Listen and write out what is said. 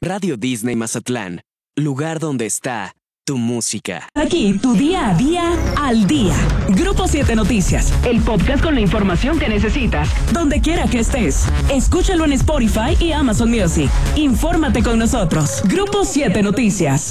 Radio Disney Mazatlán, lugar donde está tu música. Aquí, tu día a día al día. Grupo 7 Noticias, el podcast con la información que necesitas, donde quiera que estés. Escúchalo en Spotify y Amazon Music. Infórmate con nosotros. Grupo 7 Noticias.